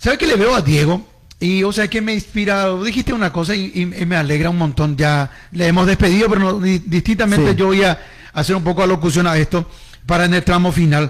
¿Sabe qué le veo a Diego? Y o sea que me inspira, dijiste una cosa y me alegra un montón. Ya le hemos despedido, pero distintamente Sí. yo voy a hacer un poco alocución a esto para en el tramo final.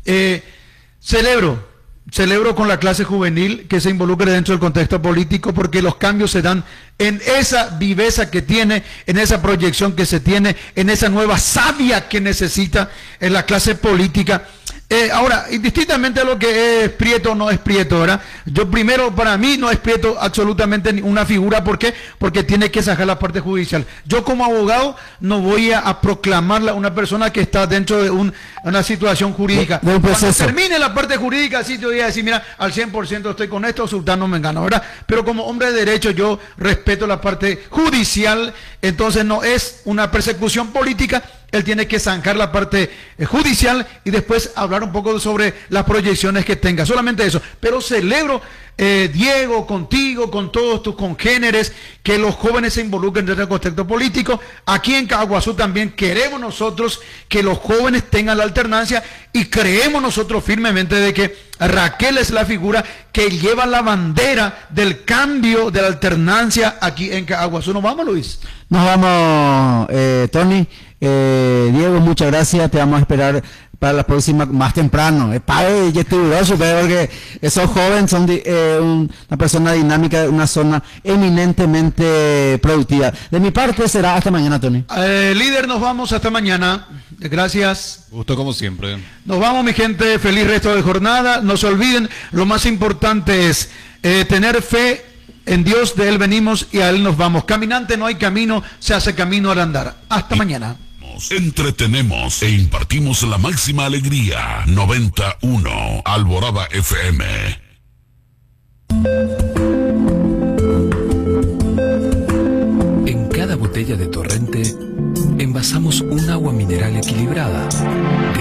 Celebro con la clase juvenil que se involucre dentro del contexto político, porque los cambios se dan en esa viveza que tiene, en esa proyección que se tiene, en esa nueva savia que necesita en la clase política. Ahora, indistintamente a lo que es Prieto o no es Prieto, ¿verdad? Yo primero, para mí no es Prieto absolutamente una figura. ¿Por qué? Porque tiene que sacar la parte judicial. Yo como abogado no voy a proclamarla una persona que está dentro de una situación jurídica. Cuando termine la parte jurídica, sí, yo voy a decir, mira, al 100% estoy con esto, sultano me engano, ¿verdad? Pero como hombre de derecho yo respeto la parte judicial, entonces no es una persecución política. Él tiene que zanjar la parte judicial y después hablar un poco sobre las proyecciones que tenga. Solamente eso. Pero celebro, Diego, contigo, con todos tus congéneres, que los jóvenes se involucren en el contexto político. Aquí en Caguazú también queremos nosotros que los jóvenes tengan la alternancia y creemos nosotros firmemente de que Raquel es la figura que lleva la bandera del cambio, de la alternancia aquí en Caguazú. ¿Nos vamos, Luis? Nos vamos, Tony. Diego, muchas gracias. Te vamos a esperar para la próxima más temprano. Padre, yo estoy orgulloso, porque esos jóvenes son una persona dinámica de una zona eminentemente productiva. De mi parte será hasta mañana, Tony. Líder, nos vamos hasta mañana. Gracias. Gusto como siempre. Nos vamos, mi gente. Feliz resto de jornada. No se olviden, lo más importante es tener fe en Dios. De Él venimos y a Él nos vamos. Caminante no hay camino, se hace camino al andar. Hasta mañana. Entretenemos e impartimos la máxima alegría. 91 Alborada FM. En cada botella de Torrente envasamos un agua mineral equilibrada,